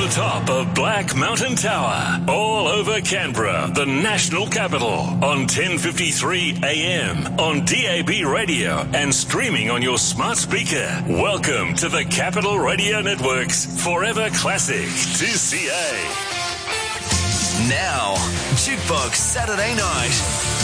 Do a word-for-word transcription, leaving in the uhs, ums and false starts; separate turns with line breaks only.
the top of Black Mountain Tower, all over Canberra, the national capital, on ten fifty-three A M, on D A B radio and streaming on your smart speaker. Welcome to the Capital Radio Network's Forever Classic two C A.
Now, Jukebox Saturday Night.